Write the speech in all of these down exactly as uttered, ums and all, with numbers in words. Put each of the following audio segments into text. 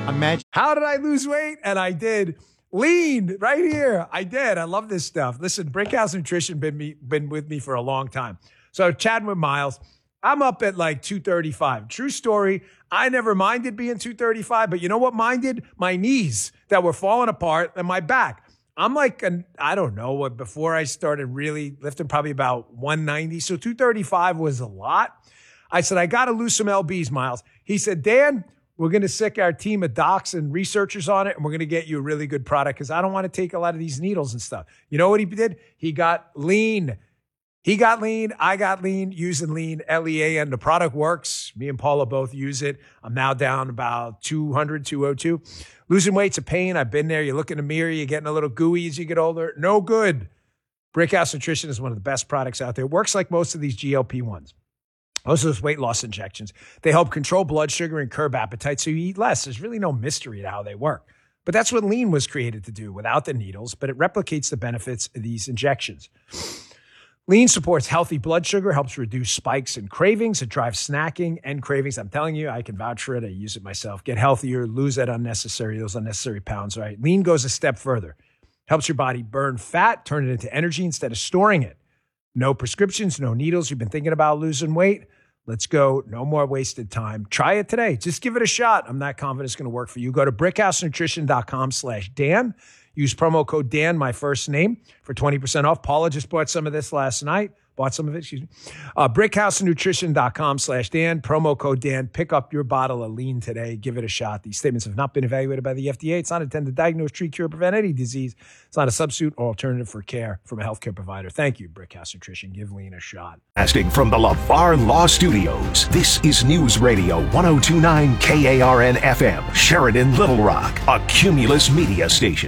Imagine. How did I lose weight? And I did. Lean right here. I did. I love this stuff. Listen, Brickhouse Nutrition been me been with me for a long time. So chatting with Miles, I'm up at like two thirty-five. True story. I never minded being two thirty-five, but you know what minded? My knees that were falling apart and my back. I'm like, an, I don't know what, before I started really lifting, probably about one ninety. So two thirty-five was a lot. I said, I got to lose some L Bs, Miles. He said, Dan, we're going to sick our team of docs and researchers on it, and we're going to get you a really good product because I don't want to take a lot of these needles and stuff. You know what he did? He got lean. He got lean. I got lean using lean, L E A N. The product works. Me and Paula both use it. I'm now down about two hundred, two oh two. Losing weight's a pain. I've been there. You look in the mirror, you're getting a little gooey as you get older. No good. Brickhouse Nutrition is one of the best products out there. It works like most of these G L P ones. Most of those weight loss injections. They help control blood sugar and curb appetite so you eat less. There's really no mystery to how they work. But that's what lean was created to do without the needles, but it replicates the benefits of these injections. Lean supports healthy blood sugar, helps reduce spikes and cravings. It drives snacking and cravings. I'm telling you, I can vouch for it. I use it myself. Get healthier, lose that unnecessary, those unnecessary pounds, right? Lean goes a step further. Helps your body burn fat, turn it into energy instead of storing it. No prescriptions, no needles. You've been thinking about losing weight? Let's go. No more wasted time. Try it today. Just give it a shot. I'm not confident it's going to work for you. Go to brickhousenutrition.com slash Dan. Use promo code Dan, my first name, for twenty percent off. Paula just bought some of this last night. Bought some of it, excuse me. Uh, brickhousenutrition.com slash Dan. Promo code Dan. Pick up your bottle of lean today. Give it a shot. These statements have not been evaluated by the F D A. It's not intended to diagnose, treat, cure, prevent any disease. It's not a substitute or alternative for care from a healthcare provider. Thank you, Brickhouse Nutrition. Give lean a shot. Casting from the LeVar Law Studios, this is News Radio one oh two point nine K A R N F M, Sheridan, Little Rock, a Cumulus media station.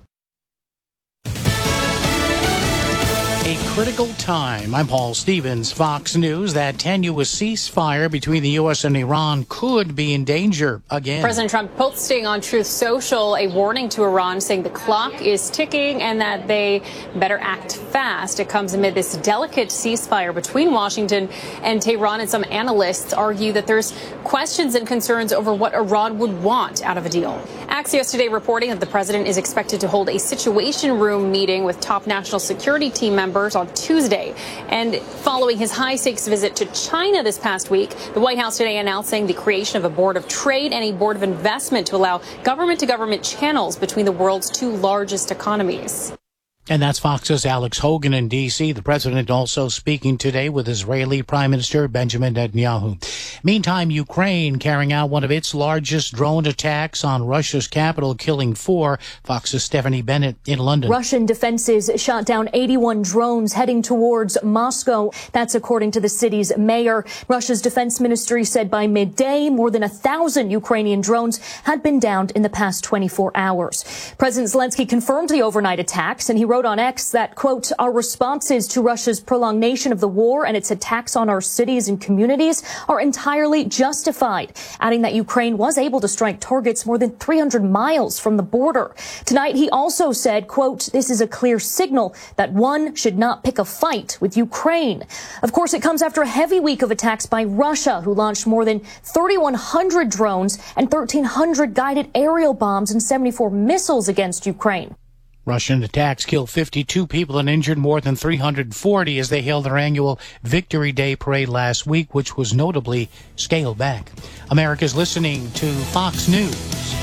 A critical time. I'm Paul Stevens, Fox News. That tenuous ceasefire between the U S and Iran could be in danger again. President Trump posting on Truth Social a warning to Iran saying the clock is ticking and that they better act fast. It comes amid this delicate ceasefire between Washington and Tehran, and some analysts argue that there's questions and concerns over what Iran would want out of a deal. Axios today reporting that the president is expected to hold a situation room meeting with top national security team members on Tuesday. And following his high-stakes visit to China this past week, the White House today announcing the creation of a board of trade and a board of investment to allow government-to-government channels between the world's two largest economies. And that's Fox's Alex Hogan in D C. The president also speaking today with Israeli Prime Minister Benjamin Netanyahu. Meantime, Ukraine carrying out one of its largest drone attacks on Russia's capital, killing four. Fox's Stephanie Bennett in London. Russian defenses shot down eighty-one drones heading towards Moscow. That's according to the city's mayor. Russia's defense ministry said by midday, more than a thousand Ukrainian drones had been downed in the past twenty-four hours. President Zelensky confirmed the overnight attacks, and he wrote on X that, quote, our responses to Russia's prolongation of the war and its attacks on our cities and communities are entirely justified, adding that Ukraine was able to strike targets more than three hundred miles from the border. Tonight, he also said, quote, this is a clear signal that one should not pick a fight with Ukraine. Of course, it comes after a heavy week of attacks by Russia, who launched more than thirty-one hundred drones and thirteen hundred guided aerial bombs and seventy-four missiles against Ukraine. Russian attacks killed fifty-two people and injured more than three hundred forty as they held their annual Victory Day parade last week, which was notably scaled back. America's listening to Fox News.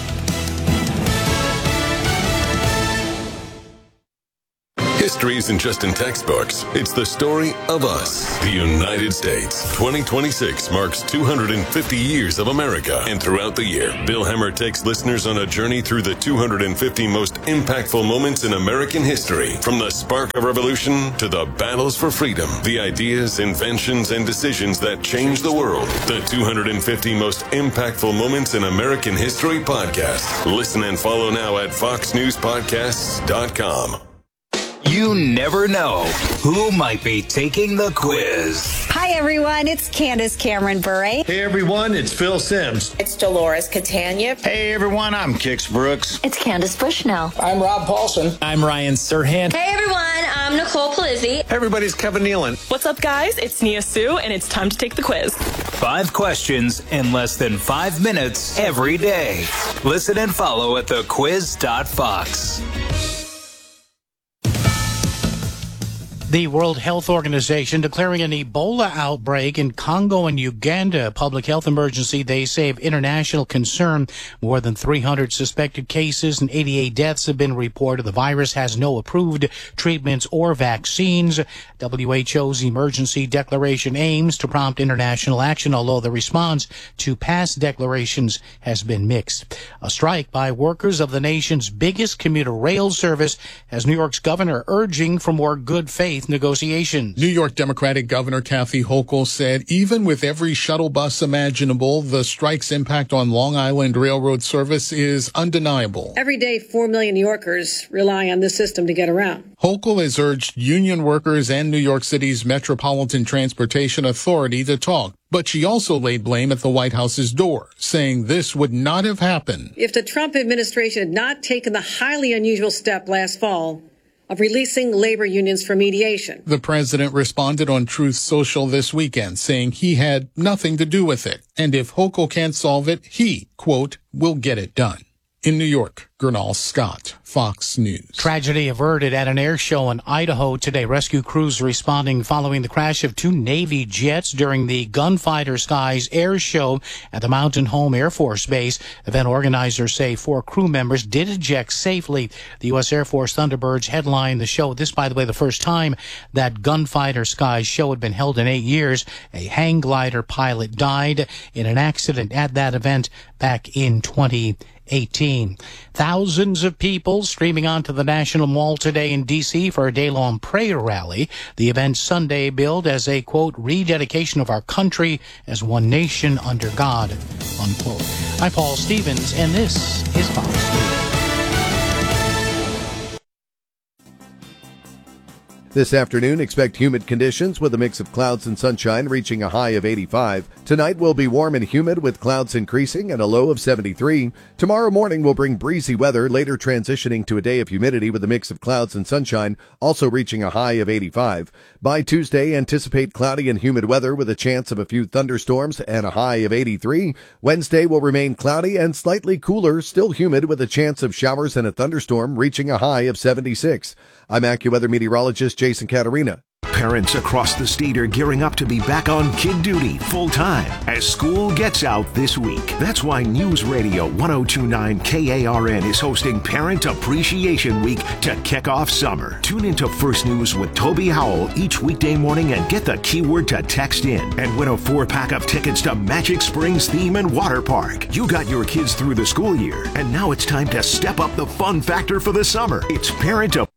History isn't just in textbooks. It's the story of us, the United States. twenty twenty-six marks two hundred fifty years of America. And throughout the year, Bill Hemmer takes listeners on a journey through the two hundred fifty most impactful moments in American history. From the spark of revolution to the battles for freedom, the ideas, inventions, and decisions that changed the world. The two hundred fifty most impactful moments in American history podcast. Listen and follow now at fox news podcasts dot com. You never know who might be taking the quiz. Hi, everyone. It's Candace Cameron Bure. Hey, everyone. It's Phil Sims. It's Dolores Catania. Hey, everyone. I'm Kix Brooks. It's Candace Bushnell. I'm Rob Paulson. I'm Ryan Serhant. Hey, everyone. I'm Nicole Palizzi. Hey, everybody. It's Kevin Nealon. What's up, guys? It's Nia Sue, and it's time to take the quiz. Five questions in less than five minutes every day. Listen and follow at the quiz dot fox. The World Health Organization declaring an Ebola outbreak in Congo and Uganda a public health emergency, they say, of international concern. More than three hundred suspected cases and eighty-eight deaths have been reported. The virus has no approved treatments or vaccines. W H O's emergency declaration aims to prompt international action, although the response to past declarations has been mixed. A strike by workers of the nation's biggest commuter rail service has New York's governor urging for more good faith negotiations. New York Democratic Governor Kathy Hochul said even with every shuttle bus imaginable, the strike's impact on Long Island Railroad service is undeniable. Every day, four million New Yorkers rely on this system to get around. Hochul has urged union workers and New York City's Metropolitan Transportation Authority to talk, but she also laid blame at the White House's door, saying this would not have happened if the Trump administration had not taken the highly unusual step last fall of releasing labor unions for mediation. The president responded on Truth Social this weekend, saying he had nothing to do with it, and if Hochul can't solve it, he, quote, will get it done. In New York, Gernal Scott, Fox News. Tragedy averted at an air show in Idaho today. Rescue crews responding following the crash of two Navy jets during the Gunfighter Skies air show at the Mountain Home Air Force Base. Event organizers say four crew members did eject safely. The U S Air Force Thunderbirds headlined the show. This, by the way, the first time that Gunfighter Skies show had been held in eight years. A hang glider pilot died in an accident at that event back in twenty eighteen. Thousands of people streaming onto the National Mall today in D C for a day-long prayer rally. The event Sunday billed as a, quote, rededication of our country as one nation under God, unquote. I'm Paul Stevens, and this is Fox News. This afternoon, expect humid conditions with a mix of clouds and sunshine reaching a high of eighty-five. Tonight will be warm and humid with clouds increasing and a low of seventy-three. Tomorrow morning will bring breezy weather, later transitioning to a day of humidity with a mix of clouds and sunshine, also reaching a high of eighty-five. By Tuesday, anticipate cloudy and humid weather with a chance of a few thunderstorms and a high of eighty-three. Wednesday will remain cloudy and slightly cooler, still humid with a chance of showers and a thunderstorm reaching a high of seventy-six. I'm AccuWeather meteorologist Jason Caterina. Parents across the state are gearing up to be back on kid duty full-time as school gets out this week. That's why News Radio one oh two point nine K A R N is hosting Parent Appreciation Week to kick off summer. Tune into First News with Toby Howell each weekday morning and get the keyword to text in and win a four-pack of tickets to Magic Springs Theme and Water Park. You got your kids through the school year, and now it's time to step up the fun factor for the summer. It's Parent Appreciation.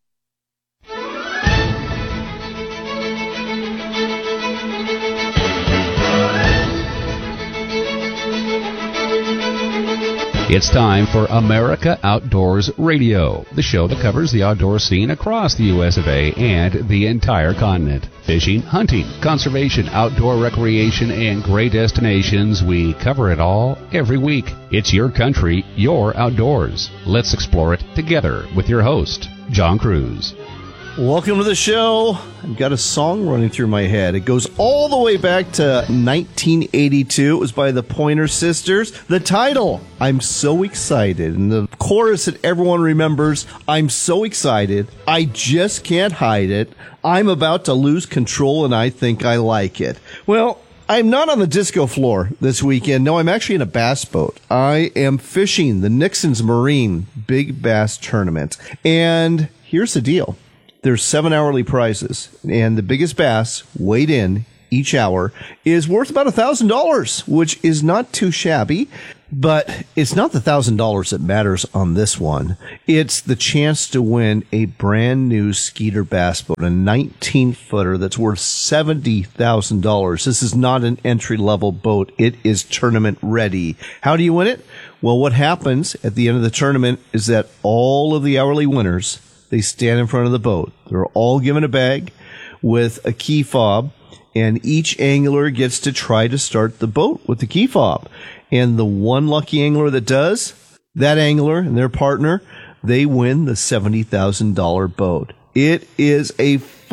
It's time for America Outdoors Radio, the show that covers the outdoor scene across the U S of A and the entire continent. Fishing, hunting, conservation, outdoor recreation, and great destinations. We cover it all every week. It's your country, your outdoors. Let's explore it together with your host, John Cruz. Welcome to the show. I've got a song running through my head. It goes all the way back to nineteen eighty-two. It was by the Pointer Sisters. The title, I'm So Excited. And the chorus that everyone remembers, I'm so excited. I just can't hide it. I'm about to lose control and I think I like it. Well, I'm not on the disco floor this weekend. No, I'm actually in a bass boat. I am fishing the Nixon's Marine Big Bass Tournament. And here's the deal. There's seven hourly prizes, and the biggest bass weighed in each hour is worth about one thousand dollars, which is not too shabby. But it's not the one thousand dollars that matters on this one. It's the chance to win a brand new Skeeter bass boat, a nineteen footer that's worth seventy thousand dollars. This is not an entry-level boat. It is tournament ready. How do you win it? Well, what happens at the end of the tournament is that all of the hourly winners, they stand in front of the boat. They're all given a bag with a key fob, and each angler gets to try to start the boat with the key fob. And the one lucky angler that does, that angler and their partner, they win the seventy thousand dollars boat. It is a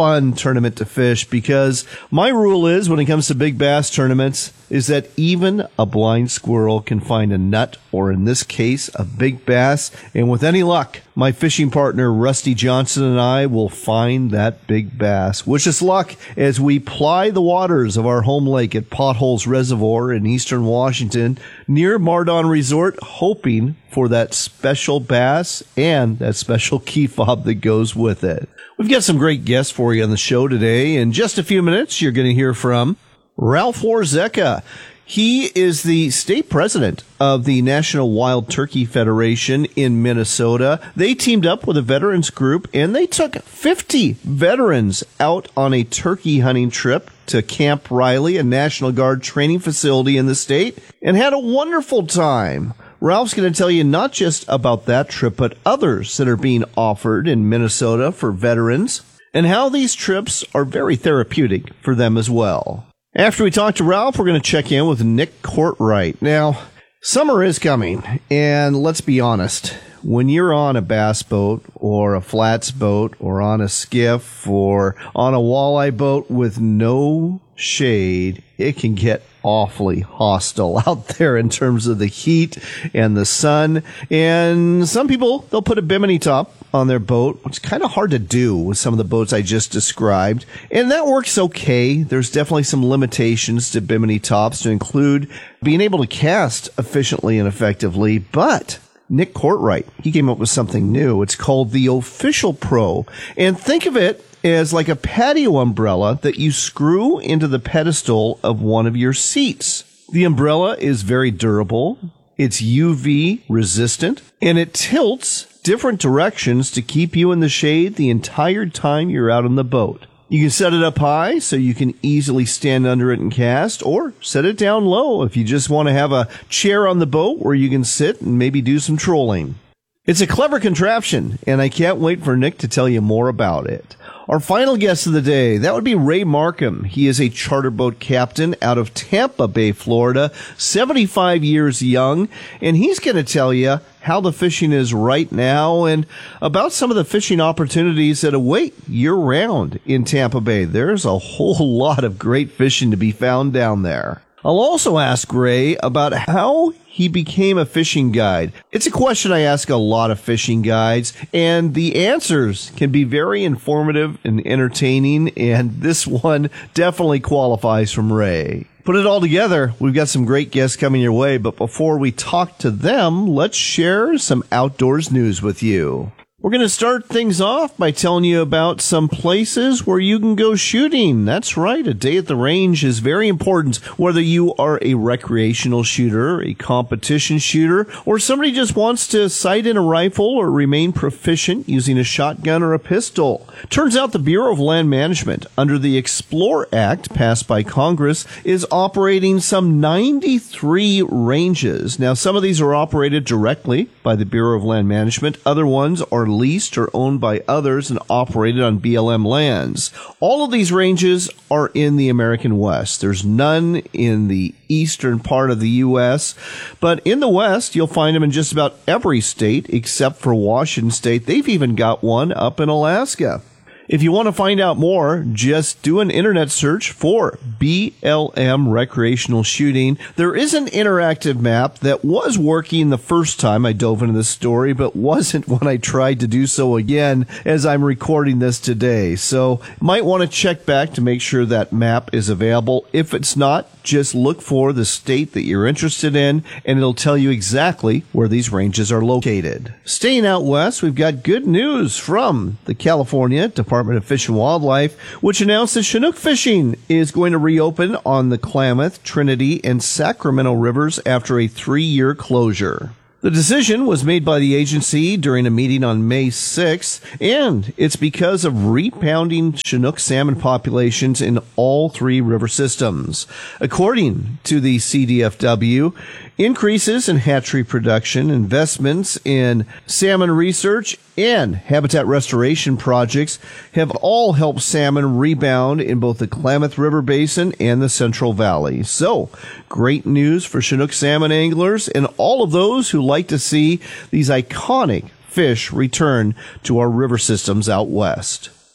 fun tournament to fish because my rule is when it comes to big bass tournaments is that even a blind squirrel can find a nut, or in this case, a big bass. And with any luck, my fishing partner, Rusty Johnson, and I will find that big bass. Wish us luck as we ply the waters of our home lake at Potholes Reservoir in eastern Washington near Mardon Resort, hoping for that special bass and that special key fob that goes with it. We've got some great guests for you on the show today. In just a few minutes, you're going to hear from Ralph Warzeka. He is the state president of the National Wild Turkey Federation in Minnesota. They teamed up with a veterans group, and they took fifty veterans out on a turkey hunting trip to Camp Riley, a National Guard training facility in the state, and had a wonderful time. Ralph's going to tell you not just about that trip, but others that are being offered in Minnesota for veterans, and how these trips are very therapeutic for them as well. After we talk to Ralph, we're going to check in with Nick Courtright. Now, summer is coming, and let's be honest. When you're on a bass boat or a flats boat or on a skiff or on a walleye boat with no shade, it can get awfully hostile out there in terms of the heat and the sun. And some people, they'll put a bimini top on their boat, which is kind of hard to do with some of the boats I just described. And that works okay. There's definitely some limitations to bimini tops, to include being able to cast efficiently and effectively. But Nick Courtright, he came up with something new. It's called the Official Pro. And think of it as like a patio umbrella that you screw into the pedestal of one of your seats. The umbrella is very durable. It's U V resistant, and it tilts different directions to keep you in the shade the entire time you're out on the boat. You can set it up high so you can easily stand under it and cast, or set it down low if you just want to have a chair on the boat where you can sit and maybe do some trolling. It's a clever contraption, and I can't wait for Nick to tell you more about it. Our final guest of the day, that would be Ray Markham. He is a charter boat captain out of Tampa Bay, Florida, seventy-five years young, and he's going to tell you how the fishing is right now and about some of the fishing opportunities that await year-round in Tampa Bay. There's a whole lot of great fishing to be found down there. I'll also ask Ray about how he became a fishing guide. It's a question I ask a lot of fishing guides, and the answers can be very informative and entertaining, and this one definitely qualifies from Ray. Put it all together, we've got some great guests coming your way, but before we talk to them, let's share some outdoors news with you. We're going to start things off by telling you about some places where you can go shooting. That's right, a day at the range is very important, whether you are a recreational shooter, a competition shooter, or somebody just wants to sight in a rifle or remain proficient using a shotgun or a pistol. Turns out the Bureau of Land Management, under the Explore Act passed by Congress, is operating some ninety-three ranges. Now, some of these are operated directly by the Bureau of Land Management. Other ones are leased or owned by others and operated on B L M lands. All of these ranges are in the American West. There's none in the eastern part of the U S, but in the West, you'll find them in just about every state except for Washington State. They've even got one up in Alaska. If you want to find out more, just do an internet search for B L M recreational shooting. There is an interactive map that was working the first time I dove into this story, but wasn't when I tried to do so again as I'm recording this today. So might want to check back to make sure that map is available. If it's not, just look for the state that you're interested in, and it'll tell you exactly where these ranges are located. Staying out west, we've got good news from the California Department of Fish and Wildlife, which announced that Chinook fishing is going to reopen on the Klamath, Trinity, and Sacramento rivers after a three-year closure. The decision was made by the agency during a meeting on May sixth, and it's because of rebounding Chinook salmon populations in all three river systems. According to the C D F W, increases in hatchery production, investments in salmon research, and habitat restoration projects have all helped salmon rebound in both the Klamath River Basin and the Central Valley. So, great news for Chinook salmon anglers and all of those who like to see these iconic fish return to our river systems out west.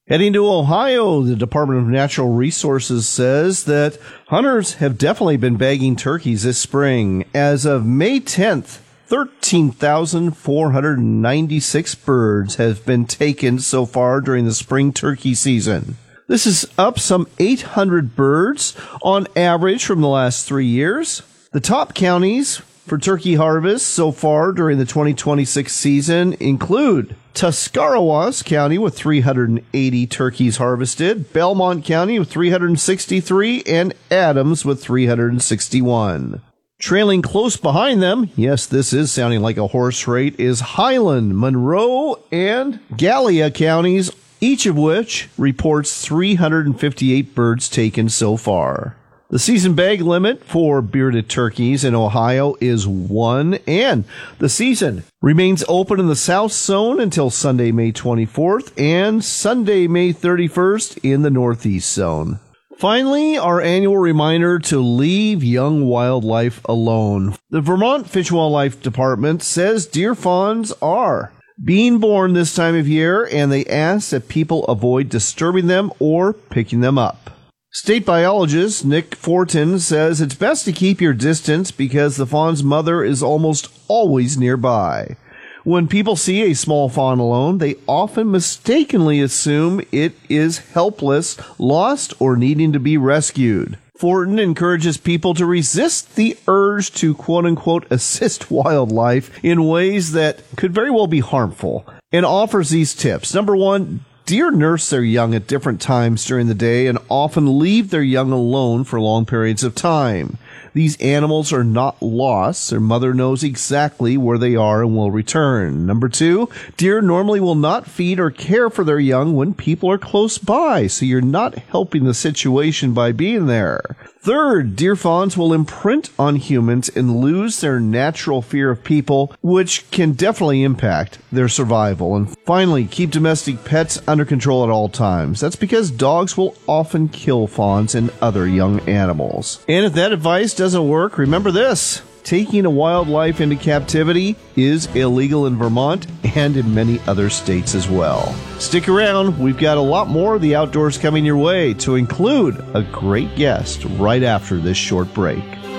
Heading to Ohio, the Department of Natural Resources says that hunters have definitely been bagging turkeys this spring. As of May tenth, thirteen thousand four hundred ninety-six birds have been taken so far during the spring turkey season. This is up some eight hundred birds on average from the last three years. The top counties for turkey harvest so far during the twenty twenty-six season include Tuscarawas County with three hundred eighty turkeys harvested, Belmont County with three hundred sixty-three, and Adams with three hundred sixty-one. Trailing close behind them, yes, this is sounding like a horse rate, is Highland, Monroe, and Gallia counties, each of which reports three hundred fifty-eight birds taken so far. The season bag limit for bearded turkeys in Ohio is one, and the season remains open in the South Zone until Sunday, May twenty-fourth, and Sunday, May thirty-first in the Northeast Zone. Finally, our annual reminder to leave young wildlife alone. The Vermont Fish and Wildlife Department says deer fawns are being born this time of year, and they ask that people avoid disturbing them or picking them up. State biologist Nick Fortin says it's best to keep your distance because the fawn's mother is almost always nearby. When people see a small fawn alone, they often mistakenly assume it is helpless, lost, or needing to be rescued. Fortin encourages people to resist the urge to quote-unquote assist wildlife in ways that could very well be harmful, and offers these tips. Number one, deer nurse their young at different times during the day and often leave their young alone for long periods of time. These animals are not lost. Their mother knows exactly where they are and will return. Number two, deer normally will not feed or care for their young when people are close by, so you're not helping the situation by being there. Third, deer fawns will imprint on humans and lose their natural fear of people, which can definitely impact their survival. And finally, keep domestic pets under control at all times. That's because dogs will often kill fawns and other young animals. And if that advice doesn't work, remember this. Taking a wildlife into captivity is illegal in Vermont and in many other states as well. Stick around. We've got a lot more of the outdoors coming your way, to include a great guest right after this short break.